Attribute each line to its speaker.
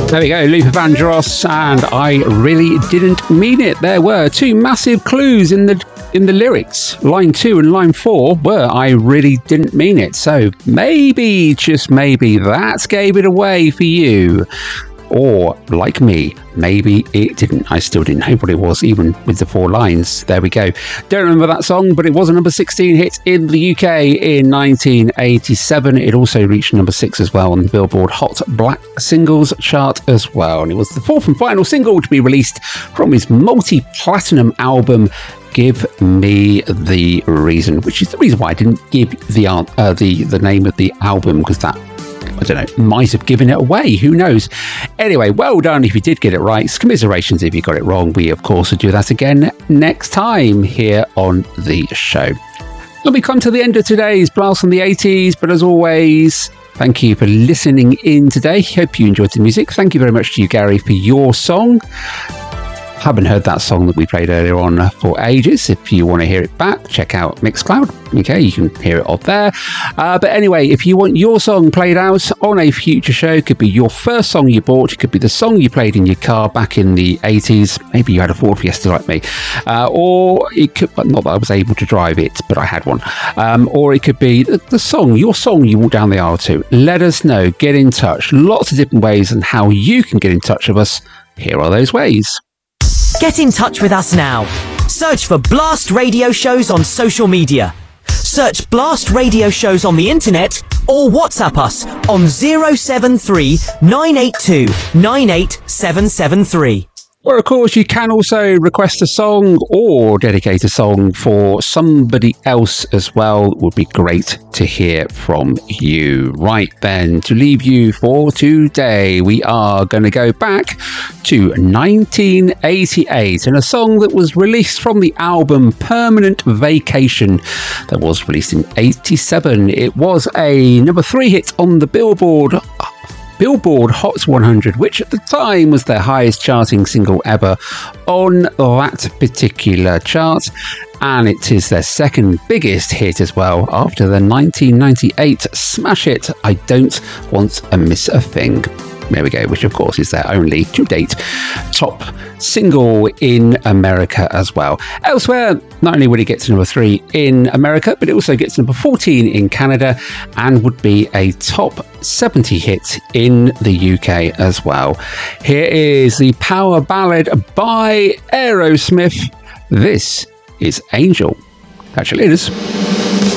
Speaker 1: There we go, Luther Vandross, and I really didn't mean it. There were two massive clues in the lyrics. Line 2 and line 4 were I really didn't mean it. So maybe, just maybe, that gave it away for you. Or, like me, maybe it didn't. I still didn't know what it was, even with the 4 lines. There we go. Don't remember that song, but it was a number 16 hit in the UK in 1987. It also reached number 6 as well on the Billboard Hot Black Singles chart as well. And it was the 4th and final single to be released from his multi-platinum album, Give Me the Reason, which is the reason why I didn't give the name of the album, because that, I don't know, might have given it away. Who knows? Anyway, well done if you did get it right. Commiserations if you got it wrong. We, of course, will do that again next time here on the show. And we come to the end of today's Blast from the 80s, but as always, thank you for listening in today. Hope you enjoyed the music. Thank you very much to you, Gary, for your song. Haven't heard that song that we played earlier on for ages. If you want to hear it back, check out Mixcloud. Okay, you can hear it up there. But anyway, if you want your song played out on a future show, it could be your first song you bought, it could be the song you played in your car back in the 80s. Maybe you had a Ford Fiesta like me. Or it could, not that I was able to drive it, but I had one. Or it could be the song, your song you walk down the aisle to. Let us know, get in touch. Lots of different ways and how you can get in touch with us. Here are those ways.
Speaker 2: Get in touch with us now. Search for Blast Radio Shows on social media. Search Blast Radio Shows on the internet or WhatsApp us on 073 982 98773.
Speaker 1: Or, of course, you can also request a song or dedicate a song for somebody else as well. It would be great to hear from you. Right then, to leave you for today, we are going to go back to 1988 and a song that was released from the album Permanent Vacation that was released in 87. It was a number 3 hit on the Billboard Hot 100, which at the time was their highest charting single ever on that particular chart. And it is their second biggest hit as well after the 1998 smash hit, I Don't Want to Miss a Thing. There we go, which of course is their only to date top single in America as well. Elsewhere, not only would it get to number 3 in America, but it also gets number 14 in Canada and would be a top 70 hit in the UK as well. Here is the power ballad by Aerosmith. This is Angel. Catch you later.